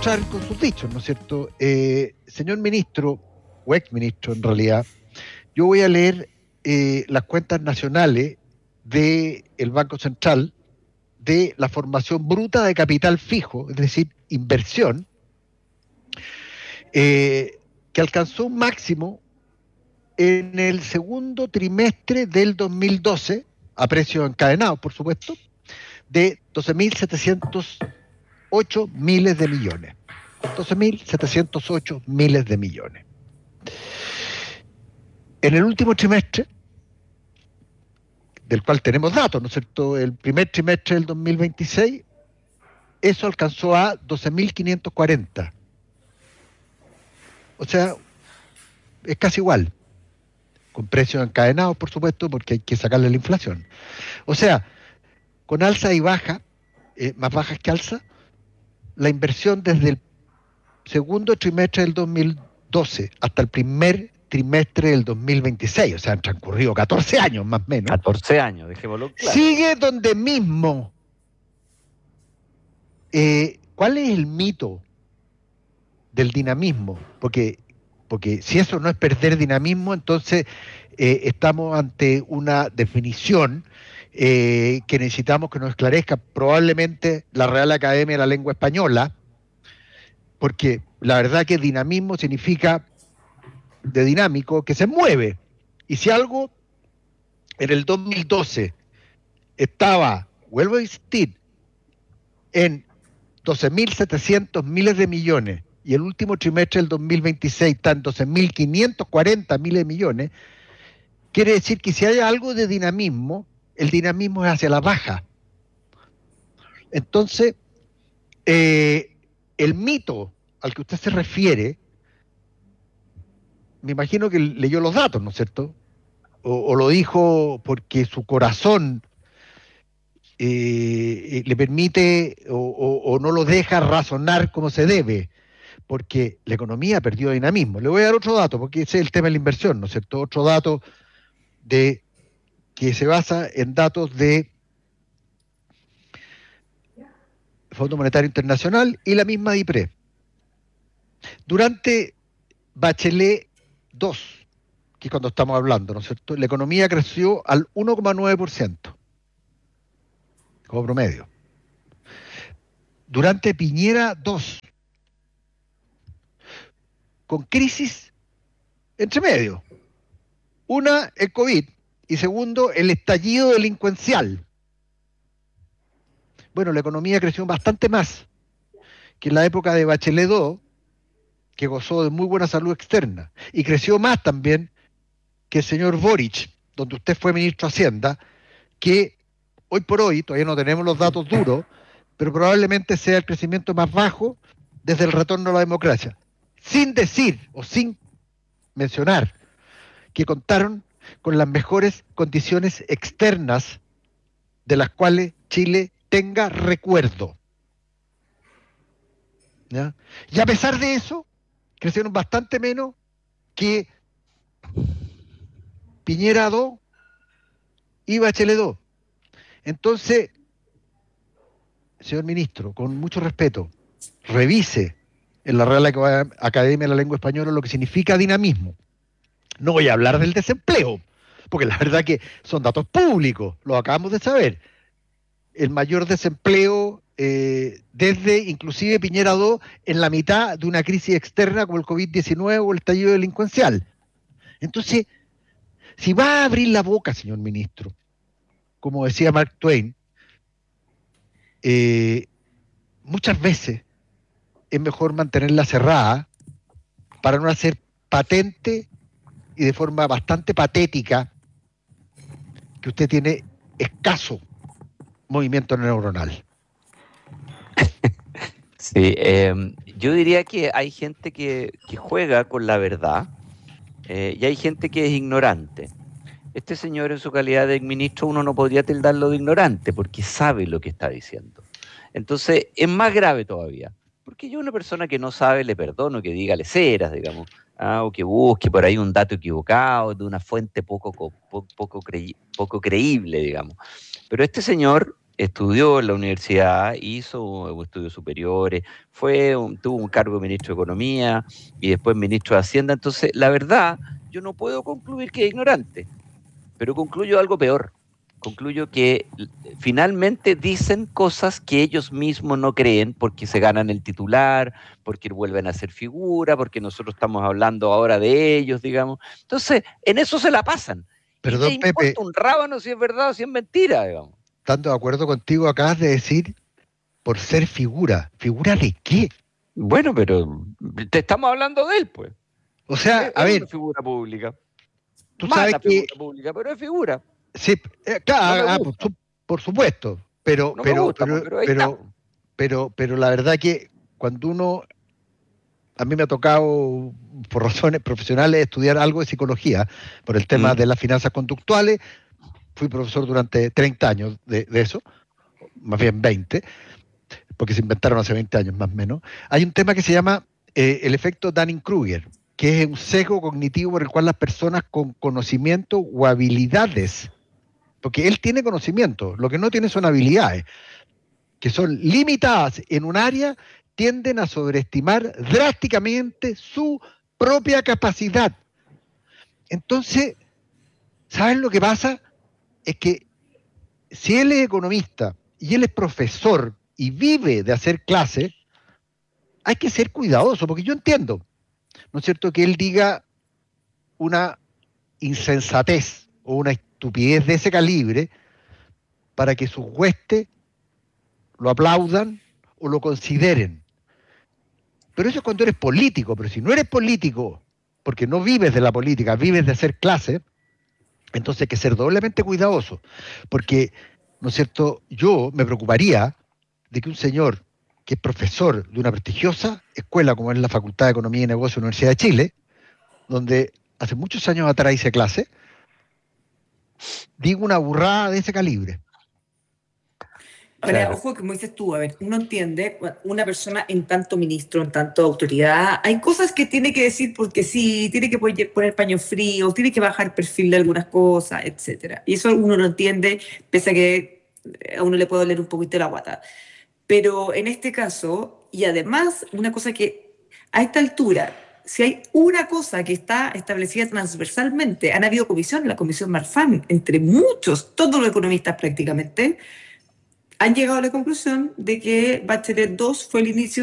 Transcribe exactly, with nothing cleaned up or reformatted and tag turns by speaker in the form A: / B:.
A: entrar con sus dichos, ¿no es cierto? Eh, señor ministro, o ex ministro en realidad, yo voy a leer eh, las cuentas nacionales del Banco Central de la formación bruta de capital fijo, es decir, inversión, eh, que alcanzó un máximo en el segundo trimestre del dos mil doce, a precios encadenados, por supuesto, de doce mil setecientos ocho miles de millones. doce mil setecientos ocho miles de millones. En el último trimestre, del cual tenemos datos, ¿no es cierto? El primer trimestre del dos mil veintiséis, eso alcanzó a doce mil quinientos cuarenta. O sea, es casi igual, con precios encadenados, por supuesto, porque hay que sacarle la inflación. O sea, con alza y baja, eh, más bajas que alza, la inversión desde el segundo trimestre del dos mil doce hasta el primer trimestre del dos mil veintiséis, o sea, han transcurrido catorce años más o menos.
B: catorce años, dejémoslo claro.
A: Sigue donde mismo. Eh, ¿Cuál es el mito del dinamismo? Porque, porque si eso no es perder dinamismo, entonces eh, estamos ante una definición eh, que necesitamos que nos esclarezca probablemente la Real Academia de la Lengua Española, porque la verdad que dinamismo significa de dinámico, que se mueve. Y si algo en el dos mil doce estaba, vuelvo a insistir, en doce mil setecientos miles de millones y el último trimestre del dos mil veintiséis está en doce mil quinientos cuarenta miles de millones, quiere decir que si hay algo de dinamismo, el dinamismo es hacia la baja. Entonces, eh, el mito al que usted se refiere, me imagino que leyó los datos, ¿no es cierto? O, o lo dijo porque su corazón eh, le permite o, o, o no lo deja razonar como se debe, porque la economía perdió dinamismo. Le voy a dar otro dato, porque ese es el tema de la inversión, ¿no es cierto? Otro dato de que se basa en datos de Fondo Monetario Internacional y la misma DIPRE. Durante Bachelet dos, que es cuando estamos hablando, ¿no es cierto?, la economía creció al uno coma nueve por ciento como promedio. Durante Piñera dos, con crisis entre medio. Una, el COVID, y segundo, el estallido delincuencial. Bueno, la economía creció bastante más que en la época de Bachelet dos, que gozó de muy buena salud externa, y creció más también que el señor Boric, donde usted fue ministro de Hacienda, que hoy por hoy, todavía no tenemos los datos duros, pero probablemente sea el crecimiento más bajo desde el retorno a la democracia. Sin decir o sin mencionar que contaron con las mejores condiciones externas de las cuales Chile tenga recuerdo. ¿Ya? Y a pesar de eso, crecieron bastante menos que Piñera dos y Bachelet dos. Entonces, señor ministro, con mucho respeto, revise en la Real Academia de la Lengua Española lo que significa dinamismo. No voy a hablar del desempleo, porque la verdad que son datos públicos, lo acabamos de saber. El mayor desempleo eh, desde inclusive Piñera dos en la mitad de una crisis externa como el COVID diecinueve o el estallido delincuencial. Entonces, si va a abrir la boca, señor ministro, como decía Mark Twain, eh, muchas veces es mejor mantenerla cerrada para no hacer patente y de forma bastante patética que usted tiene escaso movimiento neuronal.
B: Sí, eh, yo diría que hay gente que, que juega con la verdad eh, y hay gente que es ignorante. Este señor, en su calidad de ministro, uno no podría tildarlo de ignorante porque sabe lo que está diciendo. Entonces, es más grave todavía, porque yo a una persona que no sabe le perdono que diga leceras, digamos, ah, o que busque por ahí un dato equivocado de una fuente poco, poco, poco, creí, poco creíble, digamos. Pero este señor estudió en la universidad, hizo estudios superiores, fue un, tuvo un cargo de ministro de Economía y después ministro de Hacienda. Entonces, la verdad, yo no puedo concluir que es ignorante, pero concluyo algo peor. Concluyo que finalmente dicen cosas que ellos mismos no creen porque se ganan el titular, porque vuelven a ser figura, porque nosotros estamos hablando ahora de ellos, digamos. Entonces, en eso se la pasan.
A: Perdón,
B: y te importa
A: Pepe,
B: un rábano si es verdad o si es mentira, digamos.
A: estando de acuerdo contigo, acabas de decir por ser figura. ¿Figura de qué?
B: Bueno, pero te estamos hablando de él, pues.
A: O sea,
B: Es,
A: a
B: es
A: ver,
B: una figura pública.
A: tú
B: Mala
A: sabes que
B: figura pública, pero es figura.
A: sí, eh,
B: No
A: claro,
B: me
A: ah, por,
B: gusta,
A: su- por supuesto, pero,
B: no me
A: pero,
B: gusta, pues,
A: pero,
B: pero ahí está.
A: pero, pero, pero la verdad que cuando uno, a mí me ha tocado por razones profesionales estudiar algo de psicología por el tema
B: Mm.
A: de las finanzas conductuales. Fui profesor durante treinta años de, de eso, más bien veinte, porque se inventaron hace veinte años más o menos. Hay un tema que se llama eh, el efecto Dunning-Kruger, que es un sesgo cognitivo por el cual las personas con conocimiento o habilidades, porque él tiene conocimiento, lo que no tiene son habilidades, que son limitadas en un área, tienden a sobreestimar drásticamente su propia capacidad. Entonces, ¿saben lo que pasa? Es que si él es economista y él es profesor y vive de hacer clases, hay que ser cuidadoso, porque yo entiendo, ¿no es cierto?, que él diga una insensatez o una estupidez de ese calibre para que sus huestes lo aplaudan o lo consideren. Pero eso es cuando eres político, pero si no eres político, porque no vives de la política, vives de hacer clases, entonces hay que ser doblemente cuidadoso, porque, ¿no es cierto?, yo me preocuparía de que un señor que es profesor de una prestigiosa escuela como es la Facultad de Economía y Negocios de la Universidad de Chile, donde hace muchos años atrás hice clase, diga una burrada de ese calibre.
C: Ahora,
B: Claro.
C: ojo que como dices tú, a ver, uno entiende, una persona en tanto ministro, en tanto autoridad, hay cosas que tiene que decir porque sí, tiene que poner, poner paño frío, tiene que bajar perfil de algunas cosas, etcétera. Y eso uno lo entiende, pese a que a uno le puede doler un poquito la guata. Pero en este caso, y además, una cosa que a esta altura, si hay una cosa que está establecida transversalmente, han habido comisiones, la comisión Marfan, entre muchos, todos los economistas prácticamente, han llegado a la conclusión de que Bachelet dos fue el inicio